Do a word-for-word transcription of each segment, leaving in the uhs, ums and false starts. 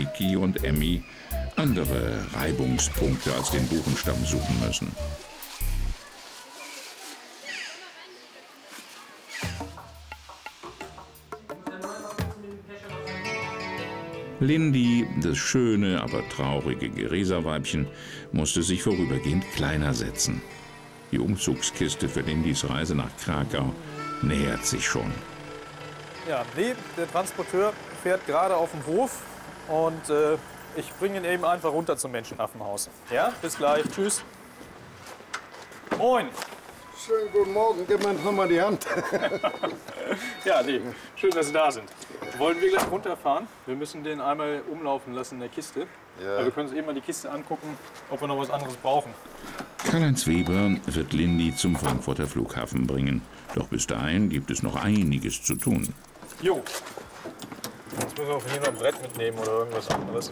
Vicky und Emmy andere Reibungspunkte als den Buchenstamm suchen müssen. Lindy, das schöne, aber traurige Gereserweibchen, musste sich vorübergehend kleiner setzen. Die Umzugskiste für Lindys Reise nach Krakau nähert sich schon. Ja, Lee, der Transporteur, fährt gerade auf den Hof und äh, ich bringe ihn eben einfach runter zum Menschenaffenhaus. Ja, bis gleich. Tschüss. Moin. Schönen guten Morgen. Gib mir noch mal die Hand. Ja, Lee, schön, dass Sie da sind. Wollen wir gleich runterfahren? Wir müssen den einmal umlaufen lassen in der Kiste. Ja. Aber wir können uns eben mal die Kiste angucken, ob wir noch was anderes brauchen. Karl-Heinz Weber wird Lindy zum Frankfurter Flughafen bringen. Doch bis dahin gibt es noch einiges zu tun. Jo. Jetzt müssen wir hier noch ein Brett mitnehmen oder irgendwas anderes.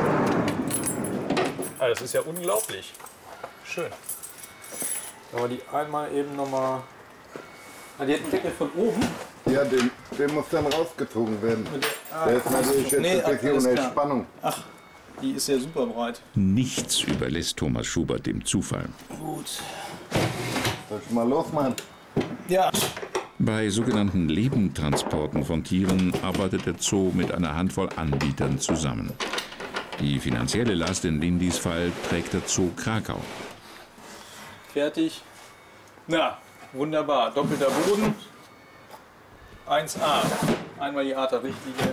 Ah, das ist ja unglaublich. Schön. Aber die einmal eben noch mal. Ah, die hat einen Deckel von oben. Ja, den, den muss dann rausgezogen werden. Ah, der ist natürlich jetzt nee, ein bisschen eine Spannung. Ach, die ist ja super breit. Nichts überlässt Thomas Schubert dem Zufall. Gut. Soll ich mal losmachen? Ja. Bei sogenannten Lebendtransporten von Tieren arbeitet der Zoo mit einer Handvoll Anbietern zusammen. Die finanzielle Last in Lindys Fall trägt der Zoo Krakau. Fertig. Na, wunderbar. Doppelter Boden. eins a. Einmal die Arter-Richtlinie.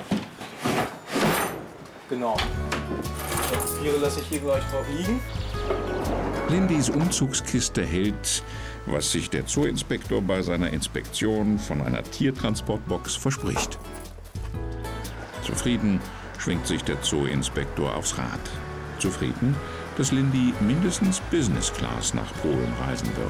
Genau. Die Tiere lasse ich hier gleich drauf liegen. Lindys Umzugskiste hält, was sich der Zooinspektor bei seiner Inspektion von einer Tiertransportbox verspricht. Zufrieden schwingt sich der Zooinspektor aufs Rad. Zufrieden, dass Lindy mindestens Business Class nach Polen reisen wird.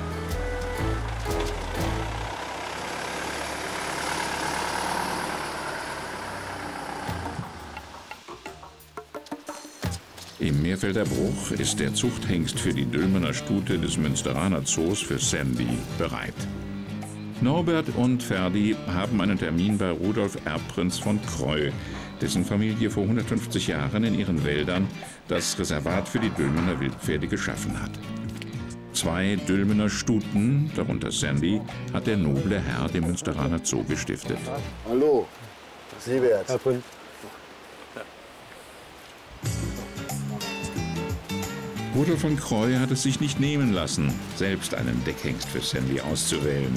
Im Meerfelder Bruch ist der Zuchthengst für die Dülmener Stute des Münsteraner Zoos für Sandy bereit. Norbert und Ferdi haben einen Termin bei Rudolf Erbprinz von Kreu, dessen Familie vor hundertfünfzig Jahren in ihren Wäldern das Reservat für die Dülmener Wildpferde geschaffen hat. Zwei Dülmener Stuten, darunter Sandy, hat der noble Herr dem Münsteraner Zoo gestiftet. Hallo, Siebert. Herr Prinz. Rudolf von Kreu hat es sich nicht nehmen lassen, selbst einen Deckhengst für Sandy auszuwählen.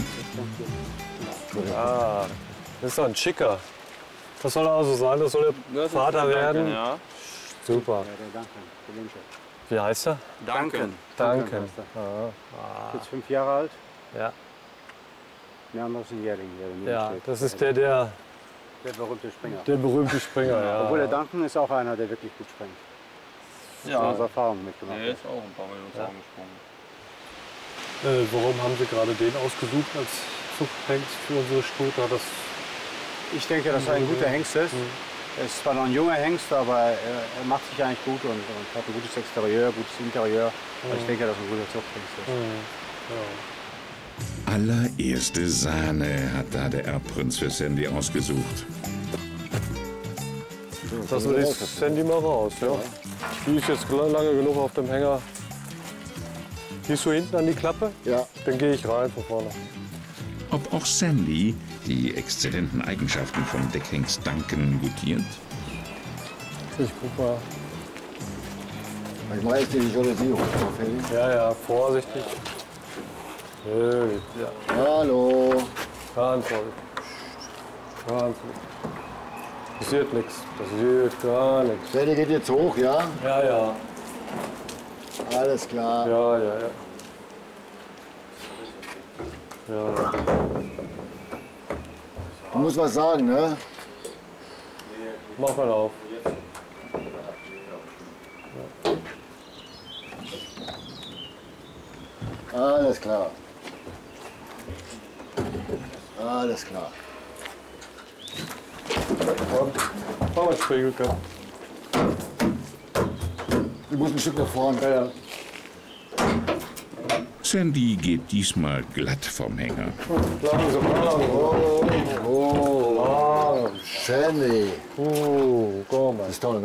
Ja, das ist doch ein schicker. Das soll also sein, das soll der Vater werden. Ja. Super. Wie heißt er? Duncan. Duncan. Jetzt fünf Jahre alt. Ja. Der andere ist ein Jährling. Der Ja, steht. das ist der, der, Der berühmte Springer. der berühmte Springer. Ja. Obwohl der Duncan ist auch einer, der wirklich gut springt. Ja. Aus Erfahrung mitgemacht. Der ist auch ein paar Mal uns Ja. angesprungen. Äh, warum haben Sie gerade den ausgesucht als Zuchthengst für unsere Stute? Hat das Ich denke, dass er ein guter Hengst ist. Er ist zwar noch ein junger Hengst, aber er, er macht sich eigentlich gut und, und hat ein gutes Exterieur, gutes Interieur. Also ich denke, dass er ein guter Zuchthengst ist. Ja. Allererste Sahne hat da der Erbprinz für Sandy ausgesucht. Lassen wir das Sandy mal raus. Ja. Die ist jetzt lange genug auf dem Hänger. Gehst du hinten an die Klappe? Ja. Dann gehe ich rein von vorne. Ob auch Sandy die exzellenten Eigenschaften vom Deckhengst Duncan gutiert? Ich guck mal. Ich mache jetzt die Visualisierung. Ja, ja, vorsichtig. Nö, ja. Hallo. Ganz vorsichtig. Ganz vorsichtig. Passiert nichts. Passiert gar nichts. Sandy geht jetzt hoch, ja? Ja, ja. Alles klar. Ja, ja, ja. Ja. Du musst was sagen, ne? Mach mal auf. Alles klar. Alles klar. Und mach mal Spiegelke. Du musst ein Stück nach vorne. Ja, ja. Sandy geht diesmal glatt vom Hänger. Langsam, langsam. Oh, oh. Langsam. Sandy. Oh, komm mal. Das ist toll, ne?